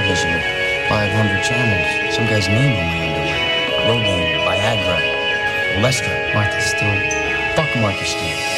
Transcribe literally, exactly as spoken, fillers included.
television with five hundred channels. Some guy's name on my underwear. Rogaine, Viagra, Lester, Martha Stewart. Fuck Martha Stewart.